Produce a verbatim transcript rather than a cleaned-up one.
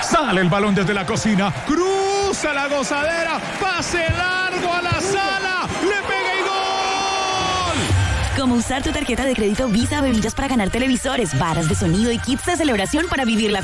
Sale el balón desde la cocina, cruza la gozadera, pase largo a la sala, le pega y gol. Cómo usar tu tarjeta de crédito Visa Bebillas para ganar televisores, varas de sonido y kits de celebración para vivir la